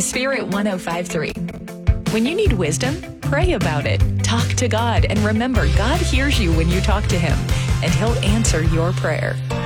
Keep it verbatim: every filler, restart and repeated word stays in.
Spirit one oh five point three. When you need wisdom, pray about it. Talk to God and remember, God hears you when you talk to Him, and He'll answer your prayer.